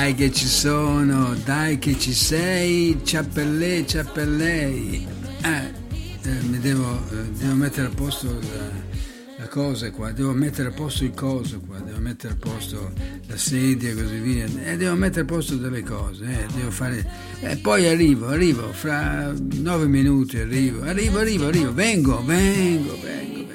Dai che ci sono, dai che ci sei, ciappellei, ciappellei. Mi devo mettere a posto la cosa qua, devo mettere a posto il coso qua, devo mettere a posto la sedia e così via, devo mettere a posto delle cose, devo fare, poi arrivo, fra 9 minuti arrivo, vengo.